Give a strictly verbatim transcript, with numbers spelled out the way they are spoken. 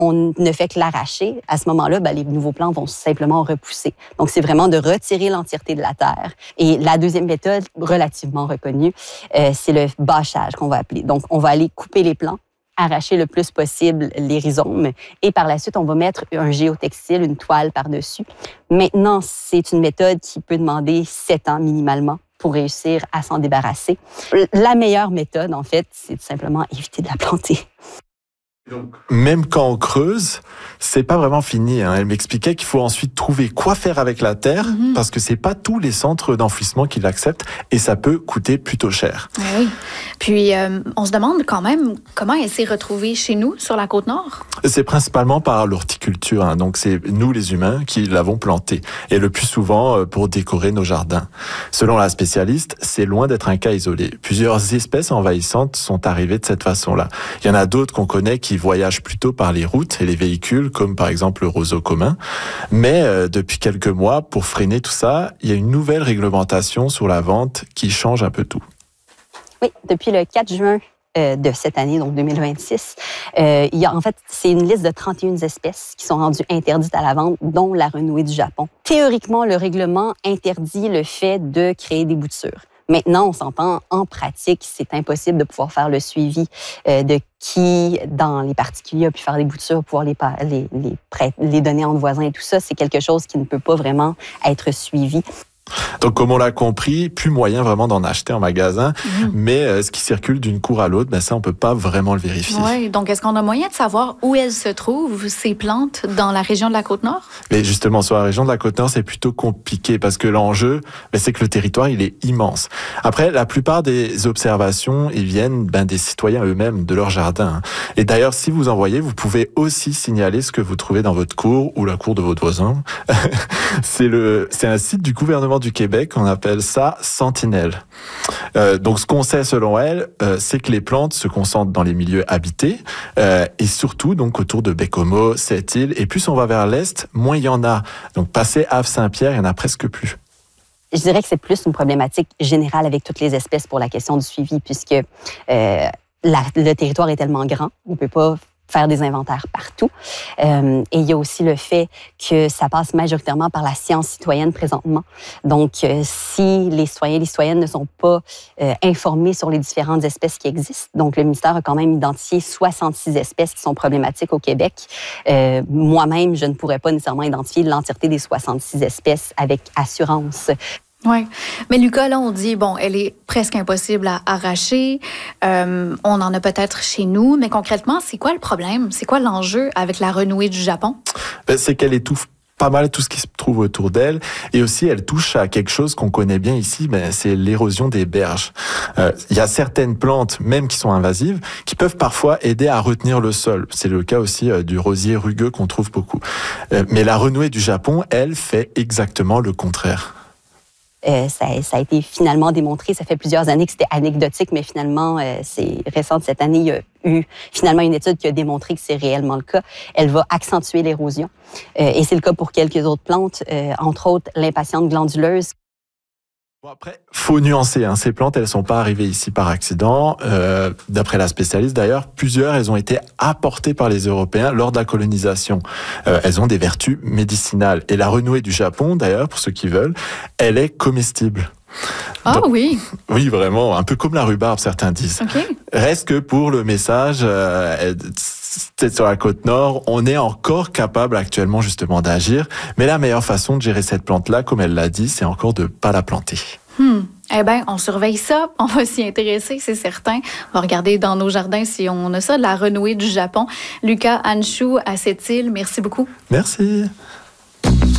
on ne fait que l'arracher, à ce moment-là, ben, les nouveaux plants vont simplement repousser. Donc, c'est vraiment de retirer l'entièreté de la terre. Et la deuxième méthode, relativement reconnue, euh, c'est le bâchage qu'on va appeler. Donc, on va aller couper les plants, arracher le plus possible les rhizomes et par la suite, on va mettre un géotextile, une toile par-dessus. Maintenant, c'est une méthode qui peut demander sept ans minimalement pour réussir à s'en débarrasser. La meilleure méthode, en fait, c'est tout simplement éviter de la planter. Donc, même quand on creuse, c'est pas vraiment fini. Hein. Elle m'expliquait qu'il faut ensuite trouver quoi faire avec la terre, mm-hmm. parce que c'est pas tous les centres d'enfouissement qui l'acceptent et ça peut coûter plutôt cher. Oui. Puis, euh, on se demande quand même comment elle s'est retrouvée chez nous, sur la Côte-Nord? C'est principalement par l'horticulture. Hein. Donc, c'est nous, les humains, qui l'avons plantée. Et le plus souvent, pour décorer nos jardins. Selon la spécialiste, c'est loin d'être un cas isolé. Plusieurs espèces envahissantes sont arrivées de cette façon-là. Il y en a d'autres qu'on connaît qui voyagent plutôt par les routes et les véhicules, comme par exemple le roseau commun. Mais euh, depuis quelques mois, pour freiner tout ça, il y a une nouvelle réglementation sur la vente qui change un peu tout. Oui, depuis le quatre juin euh, de cette année, donc deux mille vingt-six, euh, il y a en fait, c'est une liste de trente et une espèces qui sont rendues interdites à la vente, dont la renouée du Japon. Théoriquement, le règlement interdit le fait de créer des boutures. Maintenant, on s'entend, en pratique, c'est impossible de pouvoir faire le suivi euh, de qui, dans les particuliers, a pu faire des boutures, pouvoir les, les, les, prêt, les donner entre voisins et tout ça. C'est quelque chose qui ne peut pas vraiment être suivi. Donc, comme on l'a compris, plus moyen vraiment d'en acheter en magasin, mmh. mais euh, ce qui circule d'une cour à l'autre, ben ça, on peut pas vraiment le vérifier. Oui, donc est-ce qu'on a moyen de savoir où elles se trouvent, ces plantes, dans la région de la Côte-Nord? Mais justement, sur la région de la Côte-Nord, c'est plutôt compliqué parce que l'enjeu, ben, c'est que le territoire, il est immense. Après, la plupart des observations, ils viennent ben, des citoyens eux-mêmes, de leur jardin. Et d'ailleurs, si vous en voyez, vous pouvez aussi signaler ce que vous trouvez dans votre cour ou la cour de votre voisin. c'est, le, c'est un site du gouvernement du Québec, on appelle ça Sentinelle. Euh, donc, ce qu'on sait selon elle, euh, c'est que les plantes se concentrent dans les milieux habités euh, et surtout donc autour de Baie-Comeau, Sept-Îles. Et plus on va vers l'est, moins il y en a. Donc, passé Havre-Saint-Pierre, il n'y en a presque plus. Je dirais que c'est plus une problématique générale avec toutes les espèces pour la question du suivi, puisque euh, la, le territoire est tellement grand, on ne peut pas faire des inventaires partout. Euh, et il y a aussi le fait que ça passe majoritairement par la science citoyenne présentement. Donc, euh, si les citoyens et les citoyennes ne sont pas euh, informés sur les différentes espèces qui existent, donc le ministère a quand même identifié soixante-six espèces qui sont problématiques au Québec. Euh, moi-même, je ne pourrais pas nécessairement identifier l'entièreté des soixante-six espèces avec assurance. Oui. Mais Lucas, là, on dit, bon, elle est presque impossible à arracher. Euh, on en a peut-être chez nous, mais concrètement, c'est quoi le problème? C'est quoi l'enjeu avec la renouée du Japon? Ben, c'est qu'elle étouffe pas mal tout ce qui se trouve autour d'elle. Et aussi, elle touche à quelque chose qu'on connaît bien ici, ben, c'est l'érosion des berges. Euh, il y a certaines plantes, même qui sont invasives, qui peuvent parfois aider à retenir le sol. C'est le cas aussi euh, du rosier rugueux qu'on trouve beaucoup. Euh, mais la renouée du Japon, elle, fait exactement le contraire. Euh, ça, ça a été finalement démontré, ça fait plusieurs années que c'était anecdotique, mais finalement, euh, c'est récent de cette année, il y a eu finalement une étude qui a démontré que c'est réellement le cas. Elle va accentuer l'érosion. Euh, et c'est le cas pour quelques autres plantes, euh, entre autres l'impatiente glanduleuse. Bon, après, faut nuancer, hein. Ces plantes, elles sont pas arrivées ici par accident. Euh, d'après la spécialiste, d'ailleurs, plusieurs, elles ont été apportées par les Européens lors de la colonisation. Euh, elles ont des vertus médicinales. Et la renouée du Japon, d'ailleurs, pour ceux qui veulent, elle est comestible. Ah Donc, oui. Oui, vraiment, un peu comme la rhubarbe, certains disent. Okay. Reste que pour le message, euh, peut-être sur la Côte-Nord, on est encore capable actuellement justement d'agir. Mais la meilleure façon de gérer cette plante-là, comme elle l'a dit, c'est encore de ne pas la planter. Hmm. Eh bien, on surveille ça, on va s'y intéresser, c'est certain. On va regarder dans nos jardins si on a ça, de la renouée du Japon. Lucas Hanchou à Sept-Îles, merci beaucoup. Merci.